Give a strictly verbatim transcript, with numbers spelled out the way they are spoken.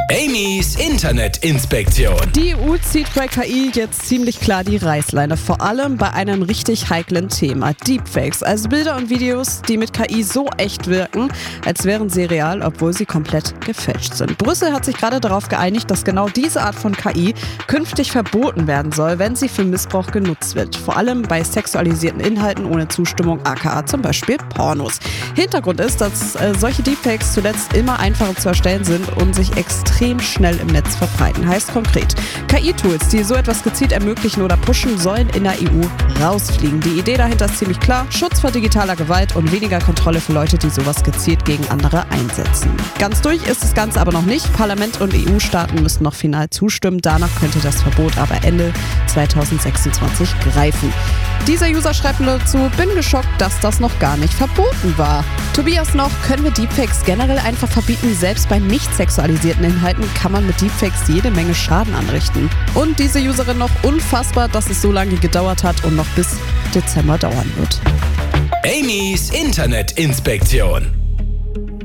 Amy's Internetinspektion. Die E U zieht bei K I jetzt ziemlich klar die Reißleine, vor allem bei einem richtig heiklen Thema, Deepfakes, also Bilder und Videos, die mit K I so echt wirken, als wären sie real, obwohl sie komplett gefälscht sind. Brüssel hat sich gerade darauf geeinigt, dass genau diese Art von K I künftig verboten werden soll, wenn sie für Missbrauch genutzt wird, vor allem bei sexualisierten Inhalten ohne Zustimmung, aka zum Beispiel Pornos. Hintergrund ist, dass äh, solche Deepfakes zuletzt immer einfacher zu erstellen sind und sich extrem schnell im Netz verbreiten. Heißt konkret, K I-Tools, die so etwas gezielt ermöglichen oder pushen, sollen in der E U rausfliegen. Die Idee dahinter ist ziemlich klar: Schutz vor digitaler Gewalt und weniger Kontrolle für Leute, die sowas gezielt gegen andere einsetzen. Ganz durch ist das Ganze aber noch nicht. Parlament und E U-Staaten müssen noch final zustimmen. Danach könnte das Verbot aber Ende zweitausendsechsundzwanzig greifen. Dieser User schreibt nur dazu: bin geschockt, dass das noch gar nicht verboten war. Tobias noch: können wir Deepfakes generell einfach verbieten? Selbst bei nicht sexualisierten Inhalten kann man mit Deepfakes jede Menge Schaden anrichten. Und diese Userin noch: unfassbar, dass es so lange gedauert hat und noch bis Dezember dauern wird. Amy's Internetinspektion.